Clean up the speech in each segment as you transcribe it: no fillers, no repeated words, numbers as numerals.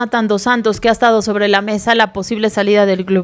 Jonathan Dos Santos, que ha estado sobre la mesa la posible salida del club?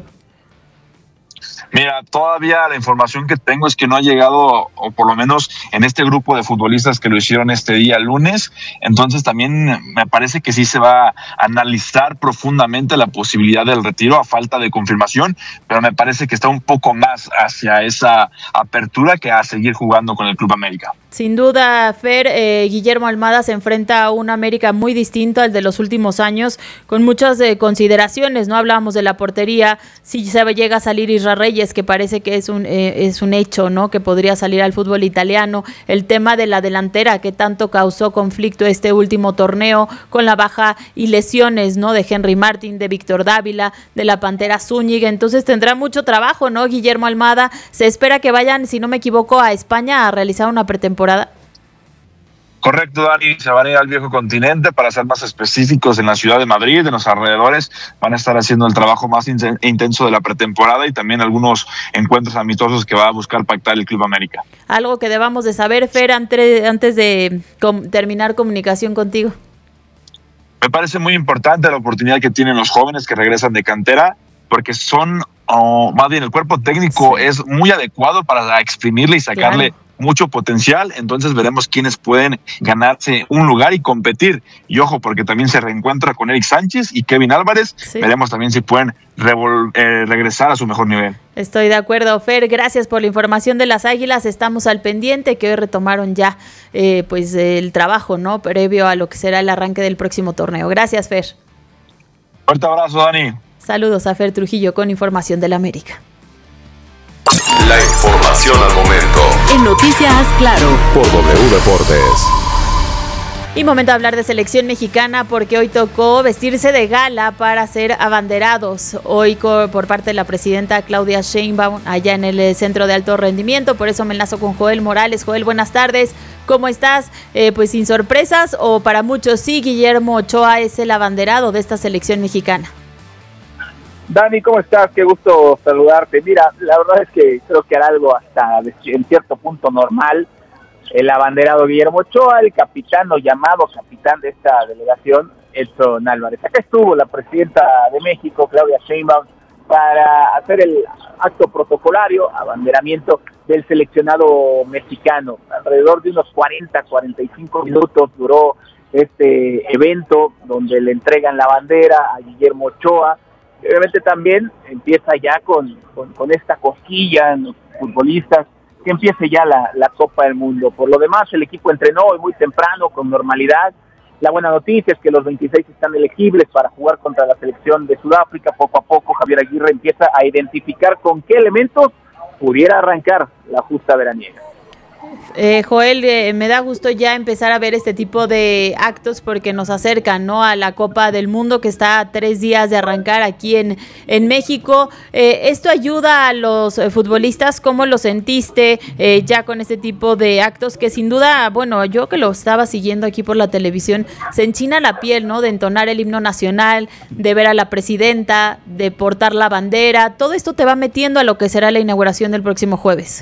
Mira, todavía la información que tengo es que no ha llegado, o por lo menos en este grupo de futbolistas que lo hicieron este día lunes. Entonces también me parece que sí se va a analizar profundamente la posibilidad del retiro a falta de confirmación, pero me parece que está un poco más hacia esa apertura que a seguir jugando con el Club América. Sin duda, Fer, Guillermo Almada se enfrenta a un América muy distinto al de los últimos años, con muchas consideraciones, ¿no? Hablábamos de la portería, si se llega a salir Israel Reyes, que parece que es un hecho, ¿no? Que podría salir al fútbol italiano, el tema de la delantera, que tanto causó conflicto este último torneo, con la baja y lesiones, ¿no? De Henry Martin, de Víctor Dávila, de la Pantera Zúñiga, entonces tendrá mucho trabajo, ¿no? Guillermo Almada, se espera que vayan, si no me equivoco, a España a realizar una pretemporada. Correcto, Dani, se van a ir al viejo continente, para ser más específicos, en la ciudad de Madrid, en los alrededores, van a estar haciendo el trabajo más intenso de la pretemporada y también algunos encuentros amistosos que va a buscar pactar el Club América. Algo que debamos de saber, Fer, antes de terminar comunicación contigo. Me parece muy importante la oportunidad que tienen los jóvenes que regresan de cantera, porque son, más bien el cuerpo técnico es muy adecuado para exprimirle y sacarle mucho potencial, entonces veremos quiénes pueden ganarse un lugar y competir. Y ojo, porque también se reencuentra con Eric Sánchez y Kevin Álvarez, veremos también si pueden regresar a su mejor nivel. Estoy de acuerdo, Fer, gracias por la información de las Águilas, estamos al pendiente, que hoy retomaron ya pues el trabajo, ¿no? Previo a lo que será el arranque del próximo torneo. Gracias, Fer. Fuerte abrazo, Dani. Saludos a Fer Trujillo con información del América. La información al momento. En Noticias Claro. Por W Deportes. Y momento de hablar de selección mexicana, porque hoy tocó vestirse de gala para ser abanderados. Hoy por parte de la presidenta Claudia Sheinbaum, allá en el Centro de Alto Rendimiento. Por eso me enlazo con Joel Morales. Joel, buenas tardes. ¿Cómo estás? Pues sin sorpresas, o para muchos sí, Guillermo Ochoa es el abanderado de esta selección mexicana. Dani, ¿cómo estás? Qué gusto saludarte. Mira, la verdad es que creo que era algo hasta en cierto punto normal. El abanderado Guillermo Ochoa, el capitán o llamado capitán de esta delegación, Edson Álvarez. Acá estuvo la presidenta de México, Claudia Sheinbaum, para hacer el acto protocolario, abanderamiento del seleccionado mexicano. Alrededor de unos 40-45 minutos duró este evento donde le entregan la bandera a Guillermo Ochoa. Y obviamente también empieza ya con esta cosquilla en los futbolistas, que empiece ya la Copa del Mundo. Por lo demás, el equipo entrenó hoy muy temprano, con normalidad. La buena noticia es que los 26 están elegibles para jugar contra la selección de Sudáfrica. Poco a poco Javier Aguirre empieza a identificar con qué elementos pudiera arrancar la justa veraniega. Joel, me da gusto ya empezar a ver este tipo de actos porque nos acercan, ¿no?, a la Copa del Mundo, que está a 3 días de arrancar aquí en México. ¿Esto ayuda a los futbolistas? ¿Cómo lo sentiste ya con este tipo de actos que sin duda, bueno, yo que lo estaba siguiendo aquí por la televisión, se enchina la piel, ¿no?, de entonar el himno nacional, de ver a la presidenta, de portar la bandera? Todo esto te va metiendo a lo que será la inauguración del próximo jueves.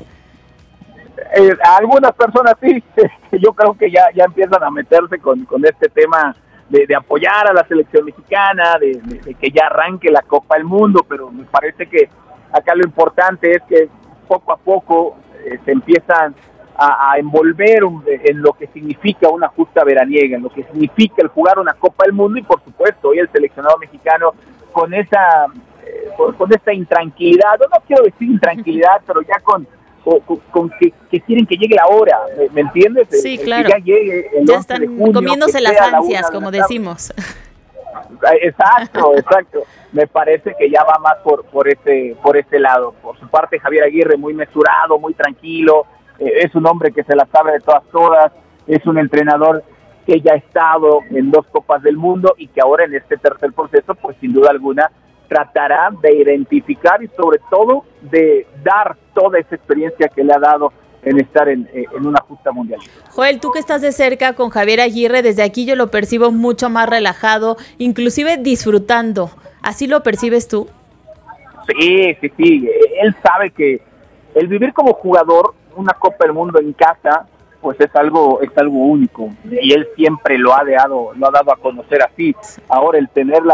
A algunas personas sí, yo creo que ya empiezan a meterse con este tema de apoyar a la selección mexicana, de que ya arranque la Copa del Mundo, pero me parece que acá lo importante es que poco a poco se empiezan a envolver en lo que significa una justa veraniega, en lo que significa el jugar una Copa del Mundo, y por supuesto hoy el seleccionado mexicano con esta intranquilidad, no quiero decir intranquilidad, pero ya con que quieren que llegue la hora, ¿me entiendes? Sí, claro. Que ya llegue el ya 11 están de junio, comiéndose las ansias, como decimos. Exacto. Me parece que ya va más por ese lado. Por su parte, Javier Aguirre muy mesurado, muy tranquilo, es un hombre que se la sabe de todas, es un entrenador que ya ha estado en 2 Copas del Mundo y que ahora en este tercer proceso, pues sin duda alguna, tratará de identificar y sobre todo de dar toda esa experiencia que le ha dado en estar en una justa mundial. Joel, tú que estás de cerca con Javier Aguirre, desde aquí yo lo percibo mucho más relajado, inclusive disfrutando. ¿Así lo percibes tú? Sí. Él sabe que el vivir como jugador una Copa del Mundo en casa, pues es algo único, y él siempre lo ha dado a conocer así. Ahora el tener la